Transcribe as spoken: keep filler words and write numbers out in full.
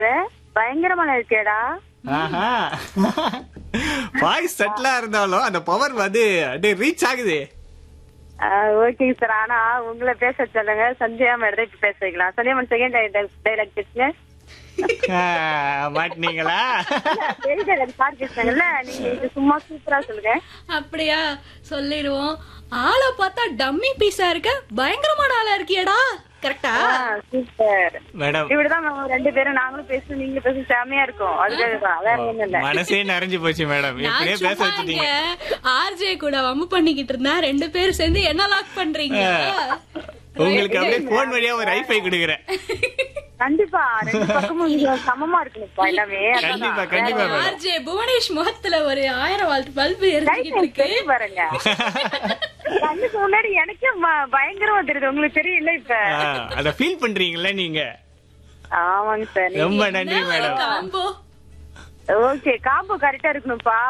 பயங்கரமான இருக்கேடா. ஆஹா வாய்ஸ் செட்டிலா இருந்தாலும் அந்த பவர் வந்து அப்படியே ரீச் ஆகுது. ஓகேங்க சார். ஆனா உங்களை பேச சொல்லுங்க. சந்தியா மேடம் இப்ப பேச வைக்கலாம். சந்தியா மேடம் செகண்ட் டைலாக் பேசுங்க. மாட்டினீங்களா? சார் பேசுறாங்கல்ல, நீங்க இது சும்மா சூப்பரா சொல்லுங்க. அப்படியா? சொல்லிடுவோம். ஆளை பார்த்தா டம்மி பீஸா இருக்க, பயங்கரமான ஆளா இருக்கியடா. கரெக்டா? சூப்பர் மேடம் இப்படிதான் நம்ம ரெண்டு பேரும் நாங்களும் பேசணும், நீங்க பேச செமையா இருக்கும். அதுக்காக வேற ஒண்ணும் இல்ல. மனசே நிறைஞ்சு போச்சு மேடம். இப்படியே பேச வச்சுட்டீங்க. ஆர்ஜே கூட வம்பு பண்ணிக்கிட்டு இருந்தா ரெண்டு பேரும் சேர்ந்து என்ன லாக் பண்றீங்க? உங்களுக்கு அப்படியே போன் வழியா ஒரு ஐஃபை கொடுக்குறேன். கண்டிப்பா ரெண்டு பக்கமும் சமமா இருக்கணும் எல்லாமே. கண்டிப்பா கண்டிப்பா மேடம். ஆர்ஜே புவனேஷ் முகத்துல ஒரு ஆயிரம் வால்ட் பல்பு எரிஞ்சுக்கிட்டு இருக்கு பாருங்க. கண்ணுக்கு முன்னாடி எனக்கே பயங்கரமா தெரியுது, உங்களுக்கு தெரியல இப்ப. அத ஃபீல் பண்றீங்கல்ல நீங்க? ஆமாங்க சார். ரொம்ப நன்றி மேடம். காம்போ ஓகே, காம்போ கரெக்டா இருக்கணும்ப்பா.